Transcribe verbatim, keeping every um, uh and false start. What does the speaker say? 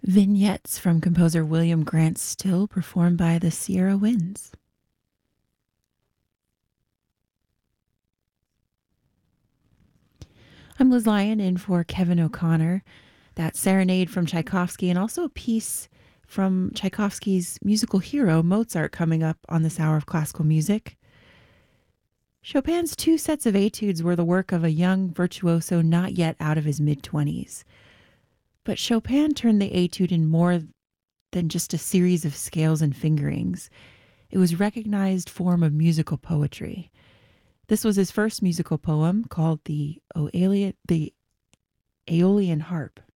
Vignettes from composer William Grant Still, performed by the Sierra Winds. I'm Liz Lyon in for Kevin O'Connor. That serenade from Tchaikovsky, and also a piece from Tchaikovsky's musical hero, Mozart, coming up on this hour of classical music. Chopin's two sets of etudes were the work of a young virtuoso not yet out of his mid-twenties. But Chopin turned the etude in more than just a series of scales and fingerings. It was a recognized form of musical poetry. This was his first musical poem, called the Aeolian, the Aeolian Harp.